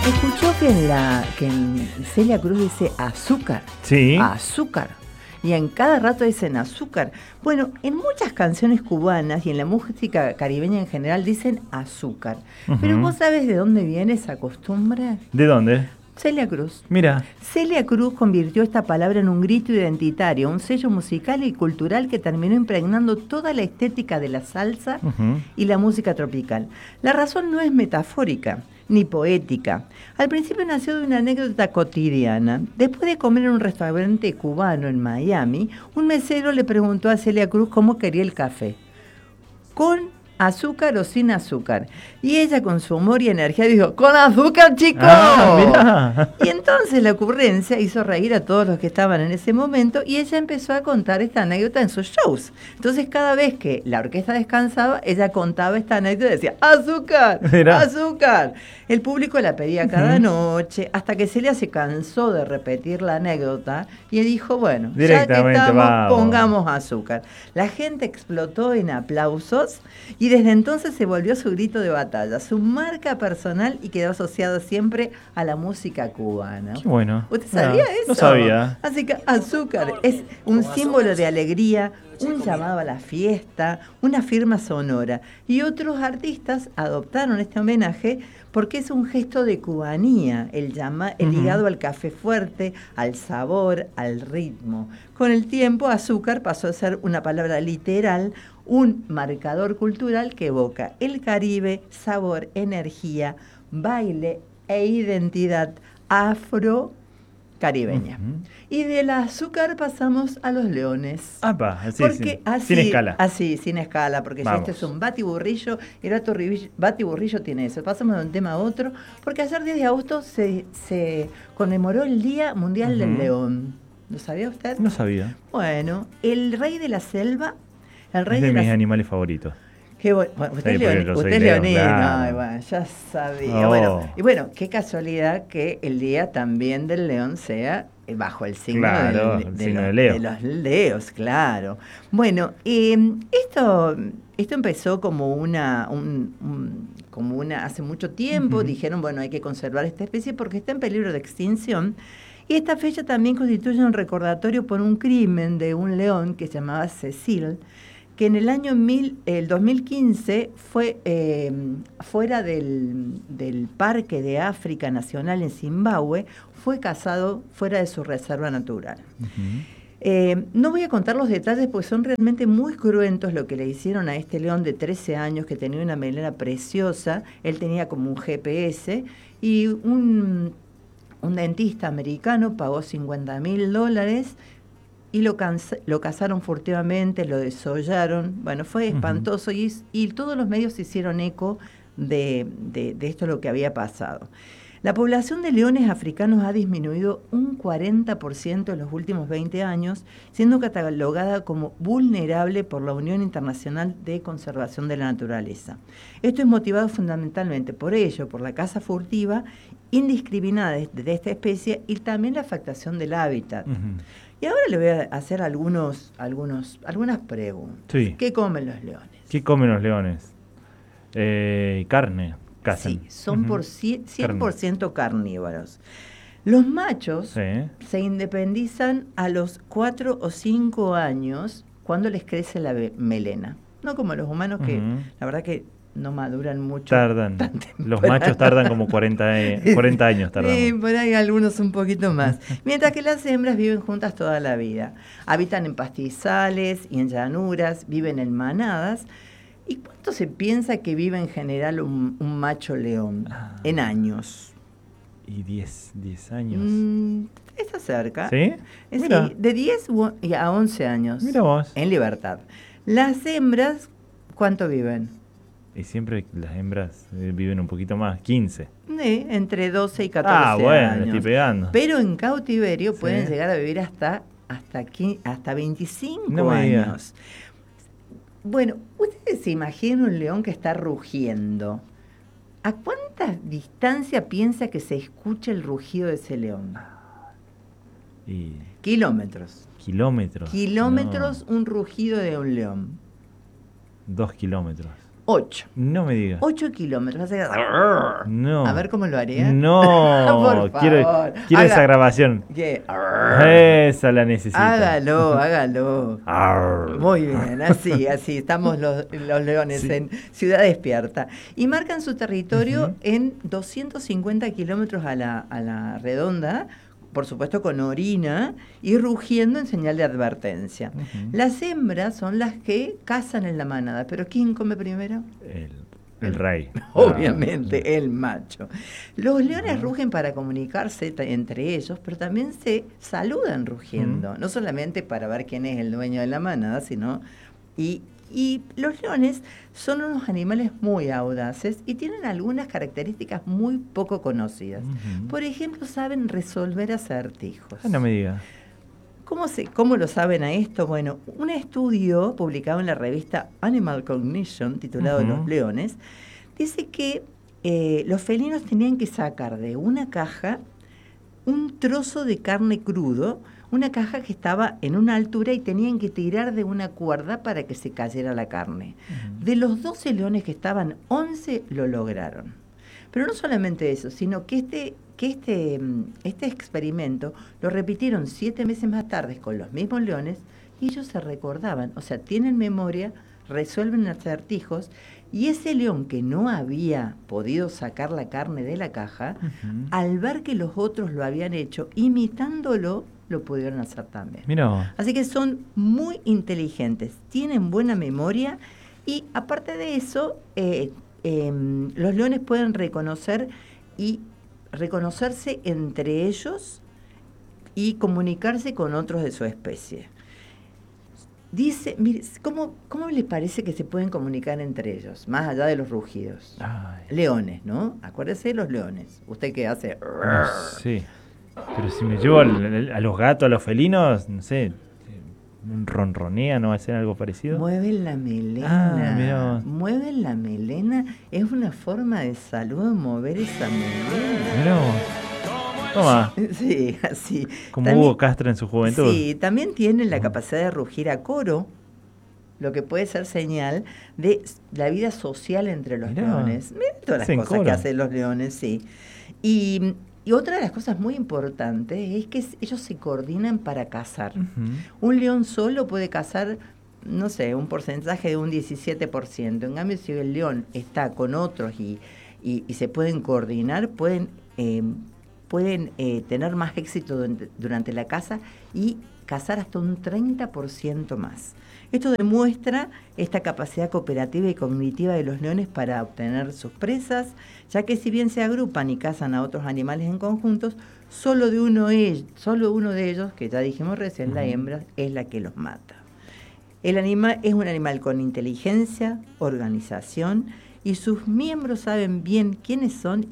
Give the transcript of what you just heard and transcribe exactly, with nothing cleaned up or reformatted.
Escuchó que en, la, que en Celia Cruz dice azúcar. Sí. Azúcar. Y en cada rato dicen azúcar. Bueno, en muchas canciones cubanas y en la música caribeña en general dicen azúcar. Uh-huh. Pero ¿vos sabés de dónde viene esa costumbre? ¿De dónde? Celia Cruz. Mira. Celia Cruz convirtió esta palabra en un grito identitario, un sello musical y cultural que terminó impregnando toda la estética de la salsa uh-huh. y la música tropical. La razón no es metafórica ni poética. Al principio nació de una anécdota cotidiana. Después de comer en un restaurante cubano en Miami, un mesero le preguntó a Celia Cruz cómo quería el café. ¿Con azúcar o sin azúcar? Y ella, con su humor y energía, dijo, ¡con azúcar, chico! Ah, mirá. Y entonces la ocurrencia hizo reír a todos los que estaban en ese momento y ella empezó a contar esta anécdota en sus shows. Entonces, cada vez que la orquesta descansaba, ella contaba esta anécdota y decía, ¡azúcar! Mirá. ¡Azúcar! El público la pedía cada uh-huh. noche, hasta que Celia se cansó de repetir la anécdota y dijo, bueno, ya que estamos, vamos. pongamos azúcar. La gente explotó en aplausos y desde entonces se volvió su grito de batalla, su marca personal, y quedó asociado siempre a la música cubana. Qué bueno. ¿Usted sabía no, eso? No sabía. Así que azúcar es un símbolo de alegría, un llamado a la fiesta, una firma sonora. Y otros artistas adoptaron este homenaje porque es un gesto de cubanía, el, llama, el uh-huh. ligado al café fuerte, al sabor, al ritmo. Con el tiempo, azúcar pasó a ser una palabra literal, un marcador cultural que evoca el Caribe, sabor, energía, baile e identidad afro-caribeña. Uh-huh. Y del azúcar pasamos a los leones. Apa, así, porque sin, así, sin escala. Así, sin escala, porque si este es un batiburrillo, y el batiburrillo tiene eso. Pasamos de un tema a otro, porque ayer diez de agosto se, se conmemoró el Día Mundial uh-huh. del León. ¿Lo sabía usted? No sabía. Bueno, el rey de la selva... El rey es de, de mis las... animales favoritos. Qué bueno. Usted sí, es, leon... usted es leonino. Claro. Ay, bueno, ya sabía. Oh. Bueno, y bueno, qué casualidad que el día también del león sea bajo el signo, claro, del, el de, signo los, de, Leo. de los leos, claro. Bueno, eh, esto, esto empezó como una, un, un, como una, hace mucho tiempo, uh-huh. dijeron, bueno, hay que conservar esta especie porque está en peligro de extinción. Y esta fecha también constituye un recordatorio por un crimen de un león que se llamaba Cecil, que en el año mil, el dos mil quince fue eh, fuera del, del Parque de África Nacional en Zimbabue, fue cazado fuera de su reserva natural. Uh-huh. Eh, no voy a contar los detalles porque son realmente muy cruentos lo que le hicieron a este león de trece años que tenía una melena preciosa. Él tenía como un G P S y un, un dentista americano pagó cincuenta mil dólares y lo, cansa, lo cazaron furtivamente, lo desollaron. Bueno, fue espantoso uh-huh. y, y todos los medios se hicieron eco de, de, de esto lo que había pasado. La población de leones africanos ha disminuido un cuarenta por ciento en los últimos veinte años, siendo catalogada como vulnerable por la Unión Internacional de Conservación de la Naturaleza. Esto es motivado fundamentalmente por ello, por la caza furtiva indiscriminada de, de esta especie y también la afectación del hábitat. Uh-huh. Y ahora le voy a hacer algunos, algunos, algunas preguntas. Sí. ¿Qué comen los leones? ¿Qué comen los leones? Eh, carne, cazan. Sí, son uh-huh. por cien por ciento carnívoros. Los machos sí. se independizan a los cuatro o cinco años cuando les crece la melena. No como los humanos que, uh-huh. la verdad que no maduran mucho. Tardan. Los machos tardan como cuarenta, eh, cuarenta años. Tardan. Sí, por ahí algunos un poquito más. Mientras que las hembras viven juntas toda la vida. Habitan en pastizales y en llanuras, viven en manadas. ¿Y cuánto se piensa que vive en general un, un macho león? Ah. En años. ¿Y diez años? Mm, está cerca. ¿Sí? Sí, de diez a once años. Mira vos. En libertad. Las hembras, ¿cuánto viven? Y siempre las hembras viven un poquito más, quince. Sí, entre doce y catorce ah, bueno, años. Estoy pegando. Pero en cautiverio sí. pueden llegar a vivir hasta, hasta, quince, hasta veinticinco no años. Bueno, ustedes se imaginan un león que está rugiendo. ¿A cuánta distancia piensa que se escucha el rugido de ese león? Y... Kilómetros. Kilómetros. Kilómetros, no. Un rugido de un león. Dos kilómetros. Ocho. No me digas. Ocho kilómetros. Hace... No. A ver cómo lo haría. No. Por favor. Quiero, quiero Haga... esa grabación. Yeah. Esa la necesito. Hágalo, hágalo. Arr. Muy bien, así, así. Estamos los, los leones sí. en Ciudad Despierta. Y marcan su territorio uh-huh. en doscientos cincuenta kilómetros a la, a la redonda, por supuesto con orina y rugiendo en señal de advertencia. Uh-huh. Las hembras son las que cazan en la manada, pero ¿quién come primero? El, el rey. Obviamente, ah. el macho. Los leones uh-huh. rugen para comunicarse t- entre ellos, pero también se saludan rugiendo, uh-huh. no solamente para ver quién es el dueño de la manada, sino... y Y los leones son unos animales muy audaces y tienen algunas características muy poco conocidas. Uh-huh. Por ejemplo, saben resolver acertijos. Ah, no me digas. ¿Cómo, se, ¿Cómo lo saben a esto? Bueno, un estudio publicado en la revista Animal Cognition, titulado uh-huh. Los leones, dice que eh, los felinos tenían que sacar de una caja un trozo de carne crudo, una caja que estaba en una altura y tenían que tirar de una cuerda para que se cayera la carne. Uh-huh. De los doce leones que estaban, once lo lograron. Pero no solamente eso, sino que este, que este, este experimento lo repitieron siete meses más tarde con los mismos leones y ellos se recordaban, o sea, tienen memoria, resuelven acertijos, y ese león que no había podido sacar la carne de la caja, uh-huh. al ver que los otros lo habían hecho, imitándolo, lo pudieron hacer también. Mirá. Así que son muy inteligentes, tienen buena memoria y aparte de eso, eh, eh, los leones pueden reconocer y reconocerse entre ellos y comunicarse con otros de su especie. Dice, mire, ¿cómo, ¿cómo les parece que se pueden comunicar entre ellos, más allá de los rugidos? Ay. Leones, ¿no? Acuérdese de los leones. ¿Usted qué hace? No, sí. Pero si me llevo al, a los gatos, a los felinos, no sé, un ronronea, ¿no va a ser algo parecido? Mueven la melena. Ah, mirá. Mueven la melena. Es una forma de saludo mover esa melena. Mirá. Toma. Sí, así. Como también, Hugo Castro en su juventud. Sí, también tienen la capacidad de rugir a coro, lo que puede ser señal de la vida social entre los Mirá. leones. Mirá todas las cosas coro. que hacen los leones, sí. Y... Y otra de las cosas muy importantes es que ellos se coordinan para cazar. Uh-huh. Un león solo puede cazar, no sé, un porcentaje de un diecisiete por ciento. En cambio, si el león está con otros y, y, y se pueden coordinar, pueden, eh, pueden eh, tener más éxito durante, durante la caza y cazar hasta un treinta por ciento más. Esto demuestra esta capacidad cooperativa y cognitiva de los leones para obtener sus presas, ya que si bien se agrupan y cazan a otros animales en conjuntos, solo de uno, solo uno de ellos, que ya dijimos recién, uh-huh. la hembra, es la que los mata. El animal es un animal con inteligencia, organización, y sus miembros saben bien quiénes son